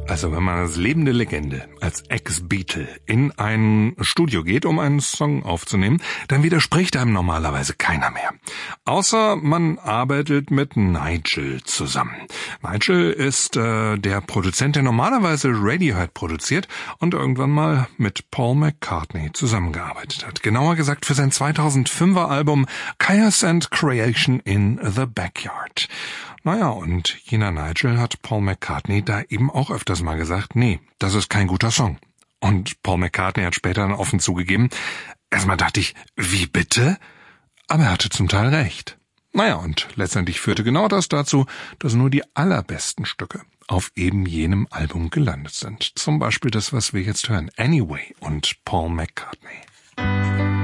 Also wenn man als lebende Legende, als Ex-Beatle in ein Studio geht, um einen Song aufzunehmen, dann widerspricht einem normalerweise keiner mehr. Außer man arbeitet mit Nigel zusammen. Nigel ist der Produzent, der normalerweise Radiohead produziert und irgendwann mal mit Paul McCartney zusammengearbeitet hat. Genauer gesagt für sein 2005er Album Chaos and Creation in the Backyard. Naja, und jener Nigel hat Paul McCartney da eben auch öfters mal gesagt, nee, das ist kein guter Song. Und Paul McCartney hat später dann offen zugegeben, erstmal dachte ich, wie bitte? Aber er hatte zum Teil recht. Naja, und letztendlich führte genau das dazu, dass nur die allerbesten Stücke auf eben jenem Album gelandet sind. Zum Beispiel das, was wir jetzt hören, Anyway und Paul McCartney.